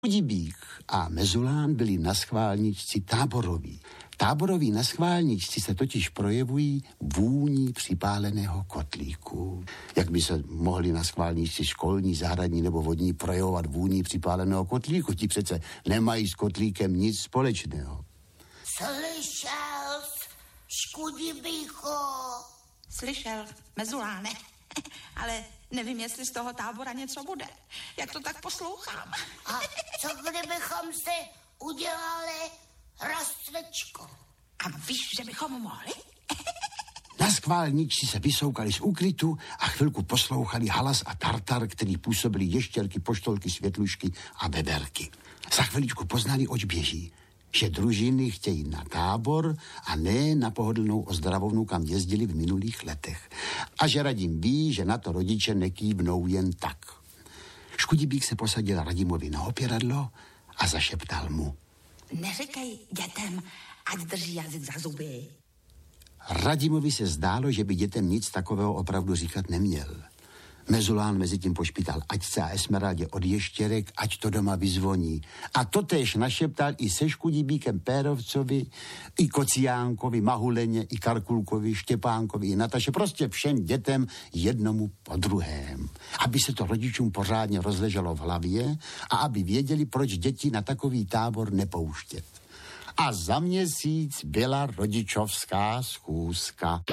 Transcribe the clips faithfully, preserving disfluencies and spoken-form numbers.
Škudibík a Mezulán byli na schválničci táboroví. Táboroví na schválničci se totiž projevují vůní připáleného kotlíku. Jak by se mohli na schválničci školní, zahradní nebo vodní projevovat vůní připáleného kotlíku? Ti přece nemají s kotlíkem nic společného. Slyšel jsi, Škudibíko? Slyšel, Mezuláne, ale nevím, jestli z toho tábora něco bude. Jak to tak poslouchám. A co kdybychom si udělali rastečko? A víš, že bychom mohli? Na schválničci se vysoukali z úkrytu a chvilku poslouchali halas a tartar, který působili ještěrky, poštolky, světlušky a beberky. Za chviličku poznali, oč běží. Že družiny chtějí na tábor a ne na pohodlnou ozdravovnu, kam jezdili v minulých letech. A že Radim ví, že na to rodiče nekývnou jen tak. Škudibík se posadil Radimovi na opěradlo a zašeptal mu. Neříkej dětem, ať drží jazyk za zuby. Radimovi se zdálo, že by dětem nic takového opravdu říkat neměl. Mezulán mezi tím pošpítal Aťce a Esmeraldě od ještěrek, ať to doma vyzvoní. A totéž našeptal i se Škudibíkem Pérovcovi, i Kociánkovi, Mahuleně, i Karkulkovi, Štěpánkovi, i Nataše, prostě všem dětem jednomu po druhém. Aby se to rodičům pořádně rozleželo v hlavě a aby věděli, proč děti na takový tábor nepouštět. A za měsíc byla rodičovská schůzka.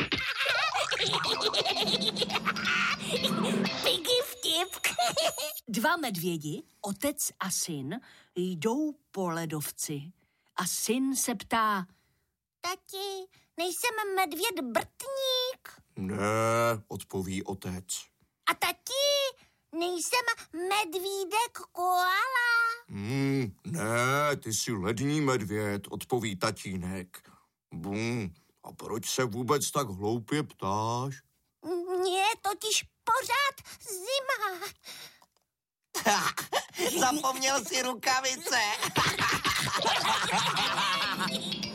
Piggy vtip. Dva medvědi, otec a syn, jdou po ledovci. A syn se ptá. Tati, nejsem medvěd Brtník? Ne, odpoví otec. A tati, nejsem medvídek koala? Hmm, ne, ty jsi lední medvěd, odpoví tatínek. Bum, a proč se vůbec tak hloupě ptáš? Mně totiž pořád zima. Zapomněl si rukavice.